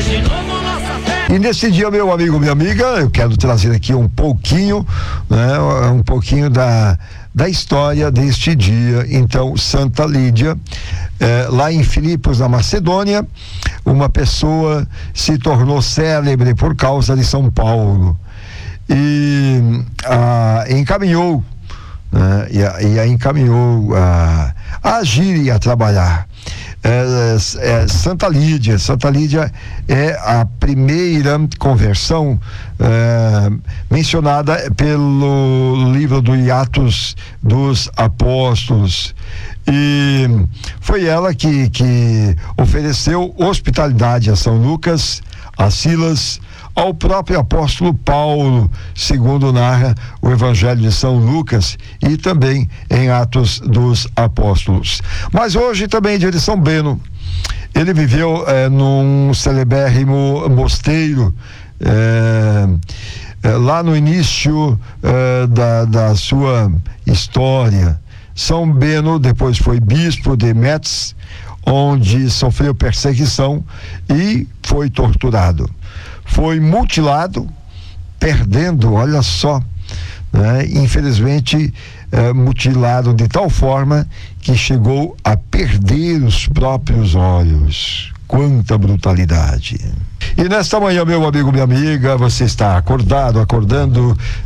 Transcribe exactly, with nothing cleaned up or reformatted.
E nesse dia, meu amigo, minha amiga, eu quero trazer aqui um pouquinho, né, um pouquinho da, da história deste dia. Então, Santa Lídia, eh, lá em Filipos, na Macedônia, uma pessoa se tornou célebre por causa de São Paulo e a encaminhou, né, e, a, e a encaminhou a, a agir e a trabalhar. É, é, Santa Lídia, Santa Lídia é a primeira conversão é, mencionada pelo livro do Atos dos Apóstolos, e foi ela que, que ofereceu hospitalidade a São Lucas, a Silas, ao próprio apóstolo Paulo, segundo narra o Evangelho de São Lucas e também em Atos dos Apóstolos. Mas hoje também dia de São Beno, ele viveu eh, num celebérrimo mosteiro eh, eh, lá no início eh, da, da sua história. São Beno depois foi bispo de Metz, onde sofreu perseguição e foi torturado. Foi mutilado, perdendo, olha só, né? Infelizmente, eh, mutilado de tal forma que chegou a perder os próprios olhos. Quanta brutalidade! E nesta manhã, meu amigo, minha amiga, você está acordado, acordando